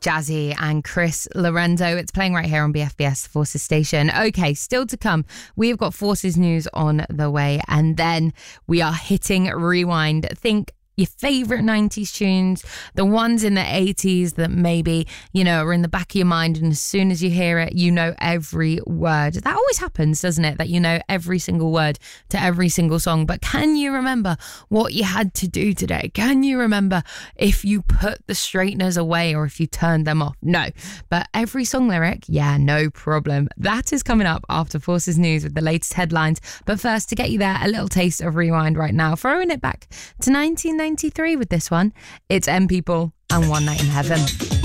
Jazzy and Chris Lorenzo. It's playing right here on BFBS Forces Station. Okay, still to come, we've got Forces news on the way, and then we are hitting rewind. Think your favourite 90s tunes, the ones in the 80s that maybe, are in the back of your mind, and as soon as you hear it, you know every word. That always happens, doesn't it? That you know every single word to every single song. But can you remember what you had to do today? Can you remember if you put the straighteners away or if you turned them off? No. But every song lyric, yeah, no problem. That is coming up after Forces News with the latest headlines. But first, to get you there, a little taste of Rewind right now. Throwing it back to 1993 with this one. It's M People and One Night in Heaven.